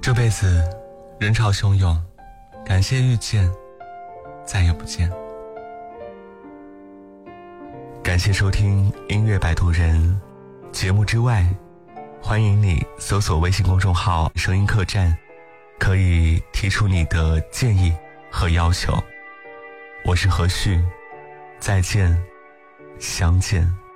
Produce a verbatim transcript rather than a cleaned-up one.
这辈子人潮汹涌，感谢遇见，再也不见。感谢收听音乐摆渡人。节目之外，欢迎你搜索微信公众号声音客栈，可以提出你的建议和要求。我是何旭，再见，相见。